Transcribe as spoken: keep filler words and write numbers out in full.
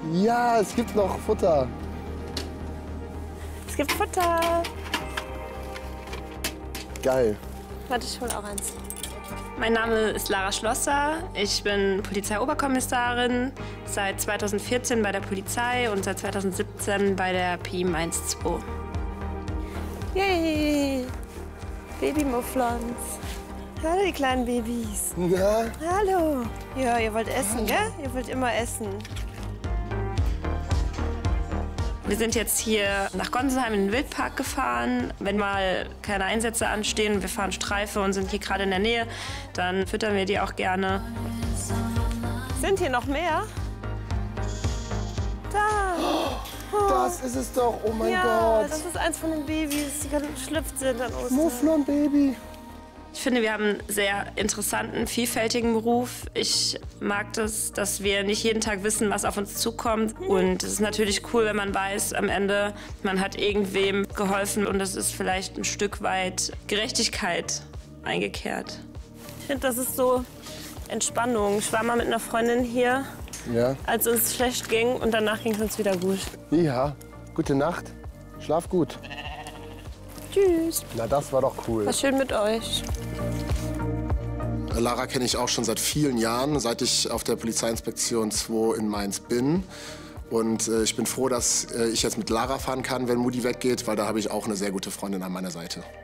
Ja, es gibt noch Futter. Es gibt Futter. Geil. Warte, ich hol auch eins. Mein Name ist Lara Schlosser. Ich bin Polizeioberkommissarin, seit zweitausendvierzehn bei der Polizei und seit zweitausendsiebzehn bei der P I M eins zwei. Yay! Babymufflons. Hallo, die kleinen Babys. Ja. Hallo. Ja, ihr wollt essen, gell? Ihr wollt immer essen. Wir sind jetzt hier nach Gonsenheim in den Wildpark gefahren. Wenn mal keine Einsätze anstehen, wir fahren Streife und sind hier gerade in der Nähe, dann füttern wir die auch gerne. Sind hier noch mehr? Da. Oh. Das ist es doch, oh mein ja, Gott. das ist eins von den Babys, die gerade geschlüpft sind an Ostern. Mufflon-Baby. Ich finde, wir haben einen sehr interessanten, vielfältigen Beruf. Ich mag das, dass wir nicht jeden Tag wissen, was auf uns zukommt. Und es ist natürlich cool, wenn man weiß, am Ende, man hat irgendwem geholfen und es ist vielleicht ein Stück weit Gerechtigkeit eingekehrt. Ich finde, das ist so Entspannung. Ich war mal mit einer Freundin hier, Ja. als es uns schlecht ging und danach ging es uns wieder gut. Ja, gute Nacht. Schlaf gut. Tschüss. Na, das war doch cool. War schön mit euch. Lara kenne ich auch schon seit vielen Jahren, seit ich auf der Polizeiinspektion zwei in Mainz bin. Und äh, ich bin froh, dass äh, ich jetzt mit Lara fahren kann, wenn Mutti weggeht, weil da habe ich auch eine sehr gute Freundin an meiner Seite.